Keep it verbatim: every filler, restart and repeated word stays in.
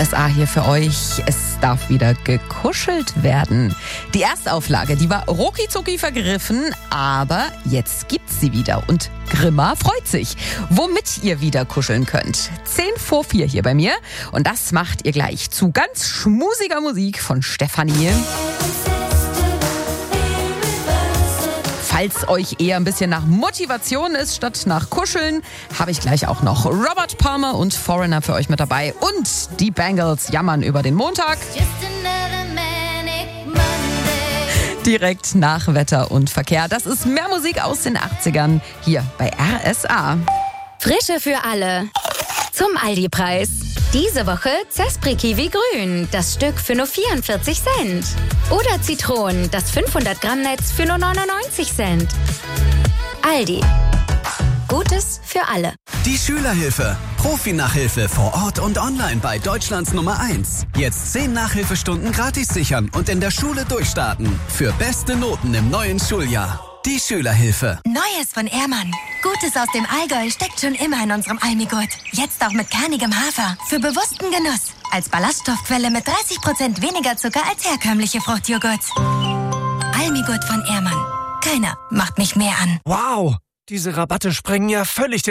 S A hier für euch. Es darf wieder gekuschelt werden. Die Erstauflage, die war rucki-zucki vergriffen, aber jetzt gibt's sie wieder. Und Grimma freut sich, womit ihr wieder kuscheln könnt. Zehn vor vier hier bei mir. Und das macht ihr gleich zu ganz schmusiger Musik von Stefanie. Falls euch eher ein bisschen nach Motivation ist, statt nach Kuscheln, habe ich gleich auch noch Robert Palmer und Foreigner für euch mit dabei. Und die Bangles jammern über den Montag. Direkt nach Wetter und Verkehr. Das ist mehr Musik aus den achtzigern hier bei R S A. Frische für alle. Zum Aldi-Preis. Diese Woche Zespri-Kiwi grün, das Stück für nur vierundvierzig Cent. Oder Zitronen, das fünfhundert Gramm Netz für nur neunundneunzig Cent. Aldi. Gutes für alle. Die Schülerhilfe. Profi-Nachhilfe vor Ort und online bei Deutschlands Nummer eins. Jetzt zehn Nachhilfestunden gratis sichern und in der Schule durchstarten. Für beste Noten im neuen Schuljahr. Die Schülerhilfe. Neues von Ehrmann. Gutes aus dem Allgäu steckt schon immer in unserem Almigurt. Jetzt auch mit kernigem Hafer. Für bewussten Genuss. Als Ballaststoffquelle mit dreißig Prozent weniger Zucker als herkömmliche Fruchtjoghurts. Almigurt von Ehrmann. Keiner macht mich mehr an. Wow, diese Rabatte sprengen ja völlig den